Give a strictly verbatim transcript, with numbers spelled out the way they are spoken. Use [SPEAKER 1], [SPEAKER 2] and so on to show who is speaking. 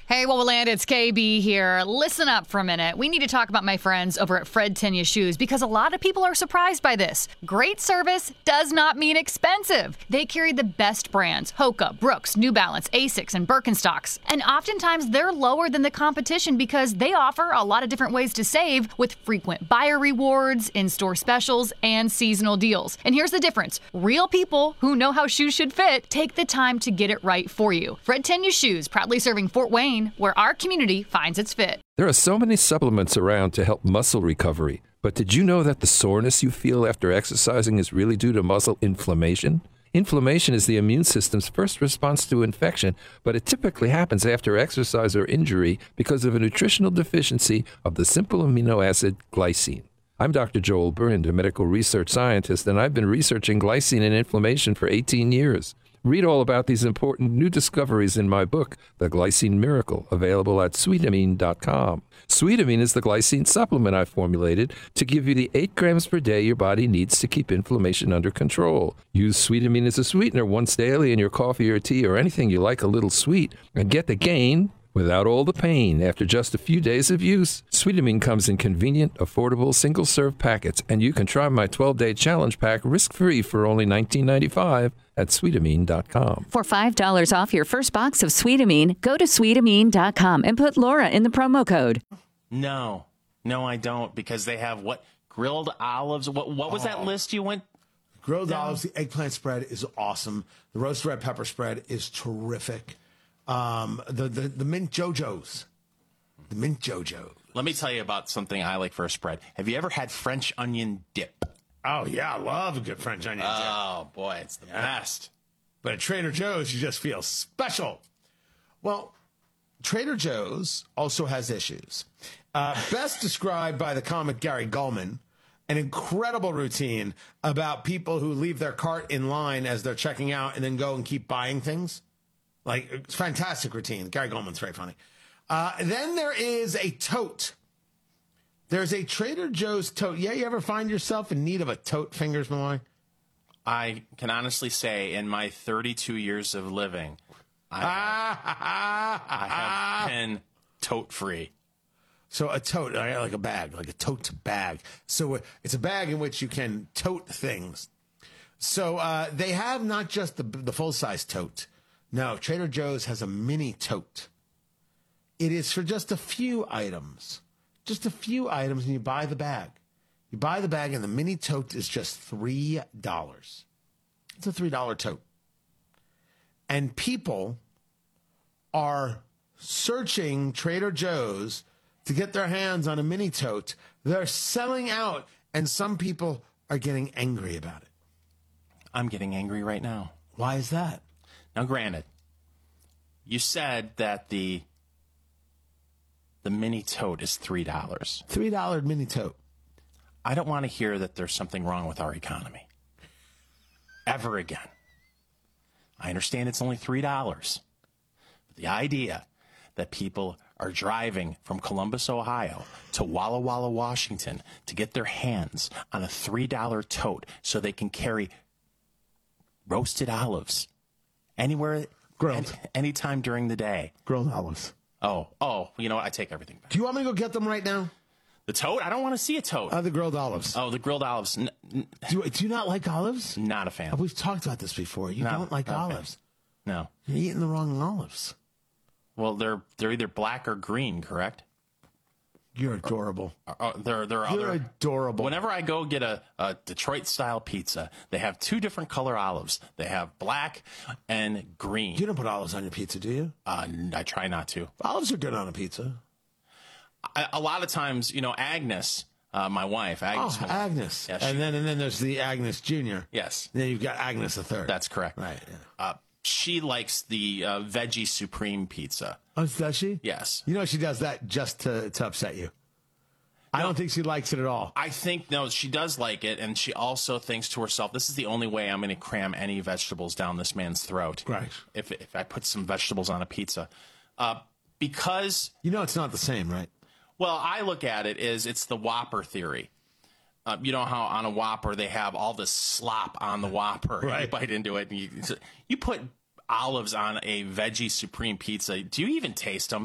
[SPEAKER 1] Hey, what will land? It's K B here. Listen up for a minute. We need to talk about my friends over at Fred Tenya Shoes because a lot of people are surprised by this. Great service does not mean expensive. They carry the best brands: Hoka, Brooks, New Balance, Asics, and Birkenstocks. And oftentimes they're lower than the competition because they offer a lot of different ways to save with frequent buyer rewards, in-store specials, and seasonal deals. And here's the difference. Real people who know how shoes should fit take the time to get it right for you. Fred Tenya Shoes, proudly serving Fort Wayne, where our community finds its fit.
[SPEAKER 2] There are so many supplements around to help muscle recovery, but did you know that the soreness you feel after exercising is really due to muscle inflammation? Inflammation is the immune system's first response to infection, but it typically happens after exercise or injury because of a nutritional deficiency of the simple amino acid glycine. I'm Doctor Joel Brind, a medical research scientist, and I've been researching glycine and inflammation for eighteen years. Read all about these important new discoveries in my book, The Glycine Miracle, available at sweetamine dot com. Sweetamine is the glycine supplement I formulated to give you the eight grams per day your body needs to keep inflammation under control. Use Sweetamine as a sweetener once daily in your coffee or tea or anything you like a little sweet, and get the gain without all the pain after just a few days of use. Sweetamine comes in convenient, affordable, single-serve packets, and you can try my twelve-day challenge pack risk-free for only nineteen ninety-five at sweetamine dot com.
[SPEAKER 3] For five dollars off your first box of Sweetamine, go to sweetamine dot com and put Laura in the promo code.
[SPEAKER 4] No. No, I don't, because they have what? Grilled olives? What What was oh. that list you went?
[SPEAKER 5] Grilled down? Olives, the eggplant spread is awesome. The roasted red pepper spread is terrific. Um, the, the, the mint JoJo's. The mint JoJo's.
[SPEAKER 4] Let me tell you about something I like for a spread. Have you ever had French onion dip?
[SPEAKER 5] Oh, yeah, I love a good French onion dip.
[SPEAKER 4] Oh, boy, it's the yeah. best.
[SPEAKER 5] But at Trader Joe's, you just feel special. Well, Trader Joe's also has issues. Uh, best described by the comic Gary Gulman, an incredible routine about people who leave their cart in line as they're checking out and then go and keep buying things. Like, it's a fantastic routine. Gary Goldman's very funny. Uh, then there is a tote. There's a Trader Joe's tote. Yeah, you ever find yourself in need of a tote, Fingers Malloy?
[SPEAKER 4] I can honestly say in my thirty-two years of living, I have, I have been tote-free.
[SPEAKER 5] So a tote, like a bag, like a tote bag. So it's a bag in which you can tote things. So uh, they have not just the, the full-size tote. No, Trader Joe's has a mini tote. It is for just a few items. Just a few items, and you buy the bag. You buy the bag, and the mini tote is just three dollars. It's a three dollar tote. And people are searching Trader Joe's to get their hands on a mini tote. They're selling out, and some people are getting angry about it.
[SPEAKER 4] I'm getting angry right now.
[SPEAKER 5] Why is that?
[SPEAKER 4] Now, granted, you said that the the mini tote is three dollars.
[SPEAKER 5] three dollar mini tote.
[SPEAKER 4] I don't want to hear that there's something wrong with our economy. Ever again. I understand it's only three dollars. But the idea that people are driving from Columbus, Ohio to Walla Walla, Washington to get their hands on a three dollar tote so they can carry roasted olives anywhere,
[SPEAKER 5] grilled,
[SPEAKER 4] any, anytime during the day.
[SPEAKER 5] Grilled olives.
[SPEAKER 4] Oh, oh, you know what? I take everything back.
[SPEAKER 5] Do you want me to go get them right now?
[SPEAKER 4] The tote? I don't want to see a tote.
[SPEAKER 5] Uh, the grilled olives.
[SPEAKER 4] Oh, the grilled olives. N- n-
[SPEAKER 5] do, you, do you not like olives?
[SPEAKER 4] Not a fan.
[SPEAKER 5] Oh, we've talked about this before. You
[SPEAKER 4] not,
[SPEAKER 5] don't like olives.
[SPEAKER 4] No.
[SPEAKER 5] You're eating the wrong olives.
[SPEAKER 4] Well, they're they're either black or green, correct?
[SPEAKER 5] You're adorable.
[SPEAKER 4] Uh, uh, there, there are
[SPEAKER 5] You're
[SPEAKER 4] other,
[SPEAKER 5] adorable.
[SPEAKER 4] Whenever I go get a, a Detroit-style pizza, they have two different color olives. They have black and green.
[SPEAKER 5] You don't put olives on your pizza, do you?
[SPEAKER 4] Uh, I try not to.
[SPEAKER 5] Olives are good on a pizza.
[SPEAKER 4] I, a lot of times, you know, Agnes, uh, my wife. Agnes.
[SPEAKER 5] Oh, Agnes.
[SPEAKER 4] Yeah, she,
[SPEAKER 5] and then and then there's the Agnes Junior
[SPEAKER 4] Yes.
[SPEAKER 5] And then you've got Agnes the third.
[SPEAKER 4] That's correct.
[SPEAKER 5] Right. Yeah.
[SPEAKER 4] Uh, she likes the uh, veggie supreme pizza.
[SPEAKER 5] Oh, does she?
[SPEAKER 4] Yes.
[SPEAKER 5] You know she does that just to, to upset you. I no, don't think she likes it at all.
[SPEAKER 4] I think, no, she does like it, and she also thinks to herself, this is the only way I'm going to cram any vegetables down this man's throat.
[SPEAKER 5] Right.
[SPEAKER 4] If, if I put some vegetables on a pizza. Uh, because...
[SPEAKER 5] You know it's not the same, right?
[SPEAKER 4] Well, I look at it as it's the Whopper theory. Uh, you know how on a Whopper they have all this slop on the Whopper.
[SPEAKER 5] Right.
[SPEAKER 4] You bite into it, and you, you put olives on a veggie supreme pizza. Do you even taste them?